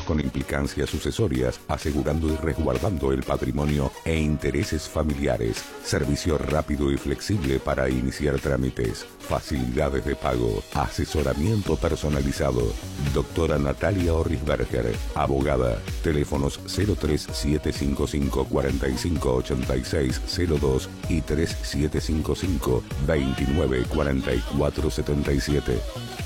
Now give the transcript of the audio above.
con implicancias sucesorias, asegurando y resguardando el patrimonio e intereses familiares. Servicio rápido y flexible para iniciar trámites. Facilidades de pago. Asesoramiento personalizado. Doctora Natalia Orrisberger, abogada. Teléfonos 03755 458602 y 3755 294477.